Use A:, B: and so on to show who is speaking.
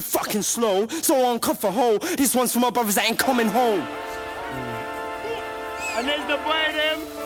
A: fucking slow, so on cuff a hole. This one's for my brothers that ain't coming home.
B: And there's the boy them.